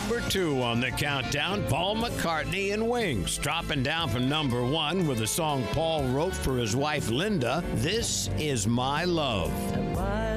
number 2 on the countdown, Paul McCartney and Wings. Dropping down from number 1 with a song Paul wrote for his wife Linda, This Is My Love.